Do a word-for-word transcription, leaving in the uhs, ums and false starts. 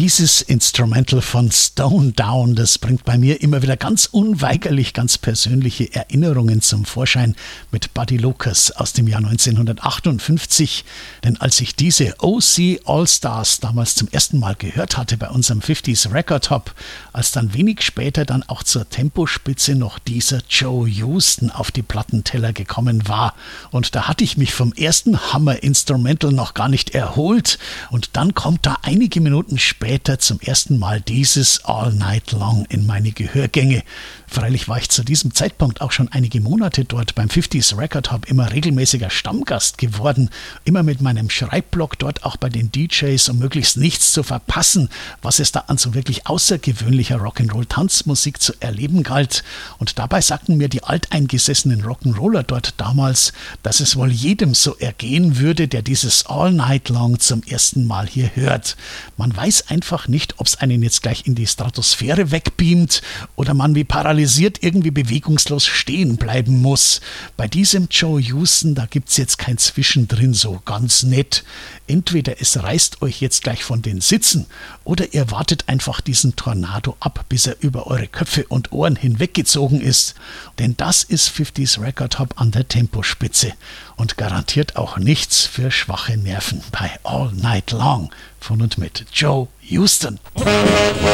Dieses Instrumental von Stone Down, das bringt bei mir immer wieder ganz unweigerlich ganz persönliche Erinnerungen zum Vorschein mit Buddy Lucas aus dem Jahr neunzehnhundertachtundfünfzig. Denn als ich diese O C All-Stars damals zum ersten Mal gehört hatte bei unserem fünfziger Record Hop, als dann wenig später dann auch zur Tempospitze noch dieser Joe Houston auf die Plattenteller gekommen war. Und da hatte ich mich vom ersten Hammer-Instrumental noch gar nicht erholt. Und dann kommt da einige Minuten später zum ersten Mal dieses All Night Long in meine Gehörgänge. Freilich war ich zu diesem Zeitpunkt auch schon einige Monate dort beim fünfziger Record Hop immer regelmäßiger Stammgast geworden, immer mit meinem Schreibblock dort auch bei den D Js, um möglichst nichts zu verpassen, was es da an so wirklich außergewöhnlicher Rock'n'Roll-Tanzmusik zu erleben galt. Und dabei sagten mir die alteingesessenen Rock'n'Roller dort damals, dass es wohl jedem so ergehen würde, der dieses All Night Long zum ersten Mal hier hört. Man weiß einfach nicht, ob es einen jetzt gleich in die Stratosphäre wegbeamt oder man wie paralysiert irgendwie bewegungslos stehen bleiben muss. Bei diesem Joe Houston, da gibt's jetzt kein Zwischendrin so ganz nett. Entweder es reißt euch jetzt gleich von den Sitzen oder ihr wartet einfach diesen Tornado ab, bis er über eure Köpfe und Ohren hinweggezogen ist. Denn das ist fünfziger Record Hop an der Tempospitze und garantiert auch nichts für schwache Nerven bei All Night Long von und mit Joe Houston.